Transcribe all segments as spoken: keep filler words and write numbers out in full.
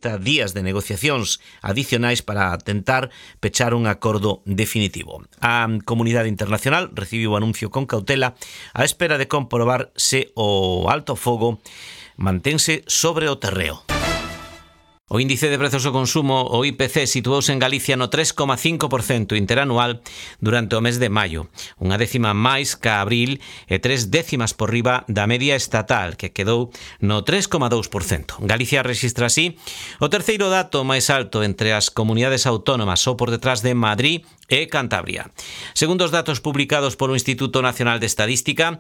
trinta días de negociacións adicionais para tentar pechar un acordo definitivo. A comunidade internacional recibiu o anuncio con cautela á espera de comprobar se o alto fogo mantense sobre o terreo. O índice de prezos ao consumo, o I P C, situouse en Galicia no tres coma cinco por cento interanual durante o mes de maio, unha décima máis ca abril e tres décimas por riba da media estatal, que quedou no tres coma dous por cento. Galicia rexistra así o terceiro dato máis alto entre as comunidades autónomas, só por detrás de Madrid e Cantabria. Segundo os datos publicados polo Instituto Nacional de Estadística,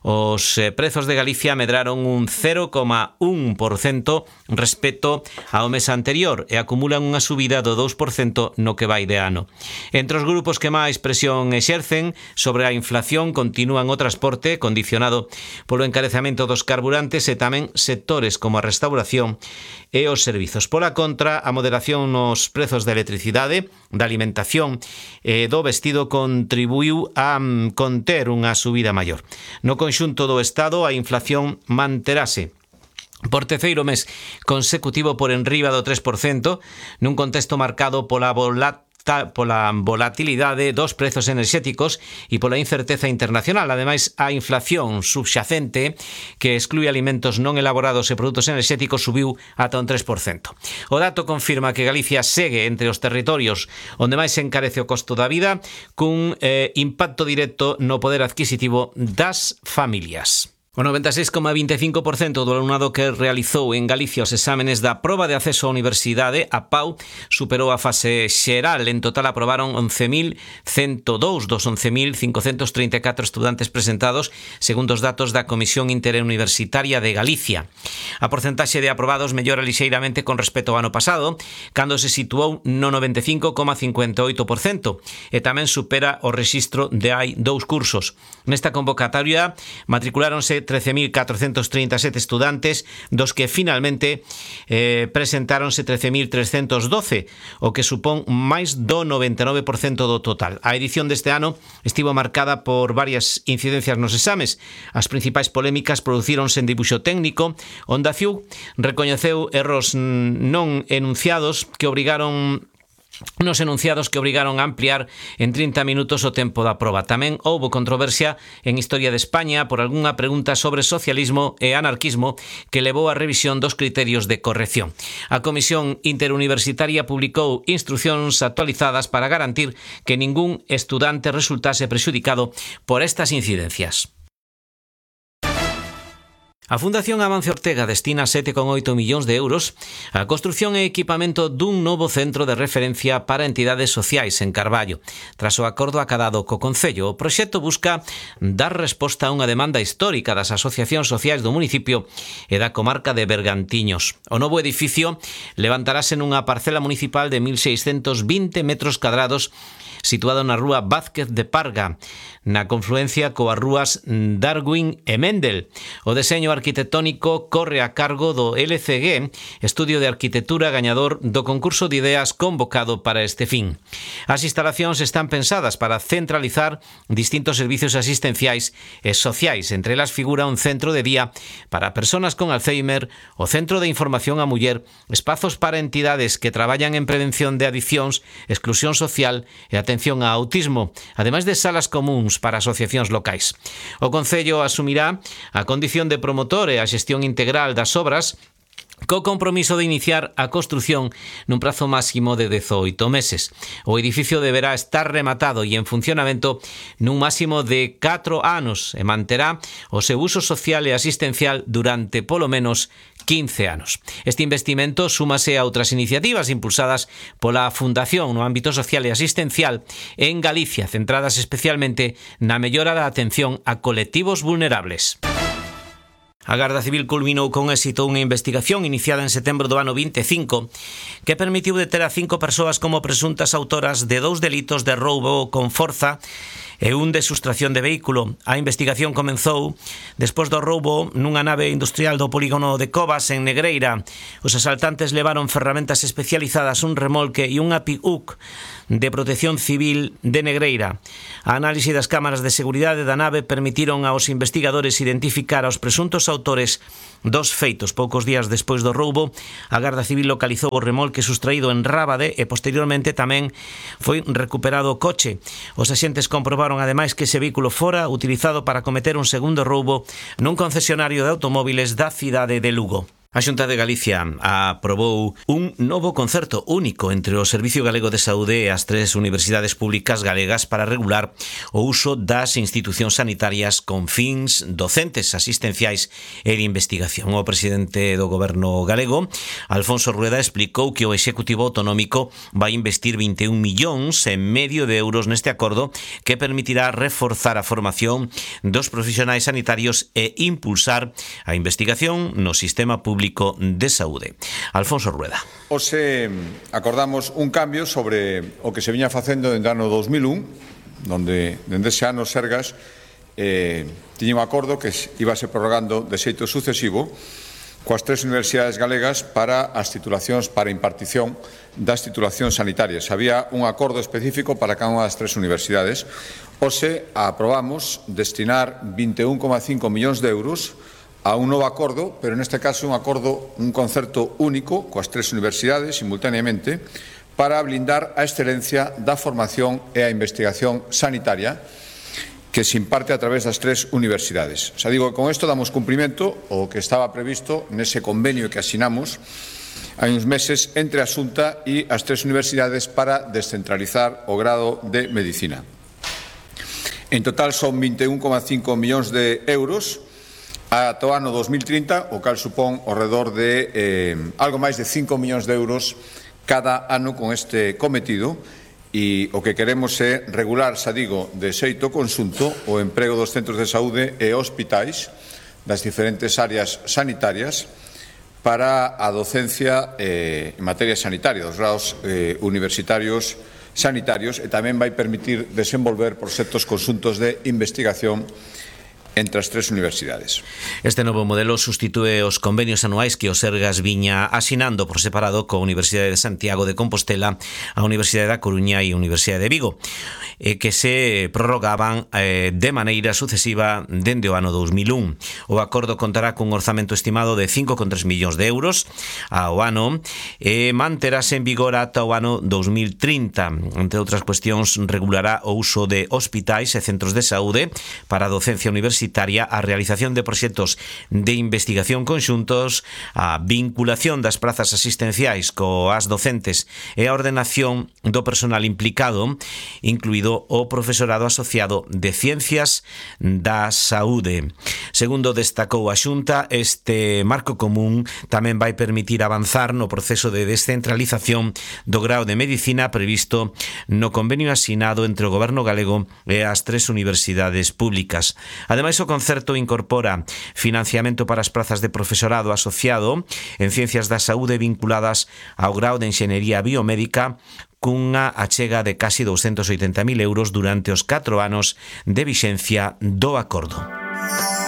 os prezos de Galicia medraron un cero coma un por cento respecto ao mes anterior e acumulan unha subida do dous por cento no que vai de ano. Entre os grupos que máis presión exercen sobre a inflación continúan o transporte, condicionado polo encarecemento dos carburantes, e tamén sectores como a restauración e os servizos. Pola contra, a moderación nos prezos da electricidade, da alimentación e do vestido contribuiu a conter unha subida maior. No conxunto do Estado, a inflación manterase por terceiro mes consecutivo por enriba do tres por cento, nun contexto marcado pola volat pola volatilidade dos prezos enerxéticos e pola incerteza internacional. Ademais, a inflación subxacente, que exclui alimentos non elaborados e produtos enerxéticos, subiu ata un tres por cento. O dato confirma que Galicia segue entre os territorios onde máis se encarece o costo da vida, cun eh, impacto directo no poder adquisitivo das familias. O noventa e seis coma vinte e cinco por cento do alumnado que realizou en Galicia os exámenes da proba de acceso á universidade, a P A U, superou a fase xeral. En total aprobaron once mil cento dous dos once mil cincocentos trinta e catro estudantes presentados, segundo os datos da Comisión Interuniversitaria de Galicia. A porcentaxe de aprobados mellora lixeiramente con respecto ao ano pasado, cando se situou no noventa e cinco coma cincuenta e oito por cento, e tamén supera o rexistro de hai dous cursos. Nesta convocatoria matriculáronse trece mil catrocentos trinta e sete estudantes, dos que finalmente eh, presentáronse trece mil trescentos doce, o que supón máis do noventa e nove por cento do total. A edición deste ano estivo marcada por varias incidencias nos exames. As principais polémicas producíronse en dibuixo técnico, onde a C I U recoñeceu erros non enunciados que obrigaron Nos enunciados que obrigaron a ampliar en trinta minutos o tempo da proba. Tamén houbo controversia en Historia de España por algunha pregunta sobre socialismo e anarquismo que levou a revisión dos criterios de corrección. A Comisión Interuniversitaria publicou instruccións actualizadas para garantir que ningún estudante resultase prexudicado por estas incidencias. A Fundación Amancio Ortega destina sete coma oito millóns de euros á construción e equipamento dun novo centro de referencia para entidades sociais en Carballo. Tras o acordo acadado co Concello, o proxecto busca dar resposta a unha demanda histórica das asociacións sociais do municipio e da comarca de Bergantiños. O novo edificio levantarase nunha parcela municipal de mil seiscentos vinte metros cadrados situado na rúa Vázquez de Parga, na confluencia coas rúas Darwin e Mendel. O deseño arquitectónico corre a cargo do L C G, Estudio de Arquitectura gañador do concurso de ideas convocado para este fin. As instalacións están pensadas para centralizar distintos servicios asistenciais e sociais. Entre elas figura un centro de día para persoas con Alzheimer, o Centro de Información á Muller, espazos para entidades que traballan en prevención de adiccións, exclusión social e atención a autismo, ademais de salas comúns para asociacións locais. O Concello asumirá a condición de promotor e a xestión integral das obras, co compromiso de iniciar a construción nun prazo máximo de dezoito meses. O edificio deberá estar rematado e en funcionamento nun máximo de catro anos e manterá o seu uso social e asistencial durante polo menos quince anos. Este investimento súmase a outras iniciativas impulsadas pola Fundación no ámbito social e asistencial en Galicia, centradas especialmente na mellora da atención a colectivos vulnerables. A Garda Civil culminou con éxito unha investigación iniciada en setembro do ano vinte e cinco que permitiu deter a cinco persoas como presuntas autoras de dous delitos de roubo con forza E un de sustracción de vehículo. A investigación comenzou despois do roubo nunha nave industrial do polígono de Covas, en Negreira. Os asaltantes levaron ferramentas especializadas, un remolque e unha pick-up de protección civil de Negreira. A análise das cámaras de seguridade da nave permitiron aos investigadores identificar aos presuntos autores dos feitos. Poucos días despois do roubo, a Garda Civil localizou o remolque sustraído en Rábade e posteriormente tamén foi recuperado o coche. Os axentes comprobaron ademais que ese vehículo fora utilizado para cometer un segundo roubo nun concesionario de automóviles da cidade de Lugo. A Xunta de Galicia aprobou un novo concerto único entre o Servicio Galego de Saúde e as tres universidades públicas galegas para regular o uso das institucións sanitarias con fins docentes, asistenciais e de investigación. O presidente do Goberno galego, Alfonso Rueda, explicou que o Executivo Autonómico vai investir vinte e un millóns e medio de euros neste acordo que permitirá reforzar a formación dos profesionais sanitarios e impulsar a investigación no sistema público de saúde. Alfonso Rueda. Hoxe acordamos un cambio sobre o que se viña facendo dende o ano dos mil un, donde dende ese ano Sergas eh, tiña un acordo que iba a ser prorrogando de xeito sucesivo coas tres universidades galegas para as titulacións, para a impartición das titulacións sanitarias. Había un acordo específico para cada unha das tres universidades. Hoxe aprobamos destinar vinte e un coma cinco millóns de euros a un novo acordo, pero neste caso un acordo, un concerto único coas tres universidades simultaneamente para blindar a excelencia da formación e a investigación sanitaria que se imparte a través das tres universidades. O sea, digo que con isto damos cumprimento ao que estaba previsto nese convenio que asinamos hai uns meses entre a Xunta e as tres universidades para descentralizar o grado de Medicina. En total son vinte e un coma cinco millóns de euros ata o ano dos mil trinta, o cal supón ao redor de eh, algo máis de cinco millóns de euros cada ano con este cometido, e o que queremos é regular, xa digo, de xeito conxunto o emprego dos centros de saúde e hospitais das diferentes áreas sanitarias para a docencia eh, en materia sanitaria, dos grados eh, universitarios sanitarios, e tamén vai permitir desenvolver proxectos conxuntos de investigación entre as tres universidades. Este novo modelo sustitúe os convenios anuais que o Sergas viña asinando por separado coa Universidade de Santiago de Compostela, a Universidade da Coruña e a Universidade de Vigo, e que se prorrogaban eh, de maneira sucesiva dende o ano dos mil un. O acordo contará cun orzamento estimado de cinco coma tres millóns de euros ao ano e manterase en vigor ata o ano dos mil trinta. Entre outras cuestións, regulará o uso de hospitais e centros de saúde para a docencia universitaria, a realización de proxectos de investigación conxuntos, a vinculación das prazas asistenciais coas docentes e a ordenación do personal implicado, incluído o profesorado asociado de Ciencias da Saúde. Segundo destacou a Xunta, este marco común tamén vai permitir avanzar no proceso de descentralización do grao de Medicina previsto no convenio asinado entre o Goberno galego e as tres universidades públicas. Ademais, o concerto incorpora financiamento para as prazas de profesorado asociado en Ciencias da Saúde vinculadas ao grao de Enxeñería Biomédica, cunha achega de casi doscientos oitenta mil euros durante os catro anos de vixencia do acordo.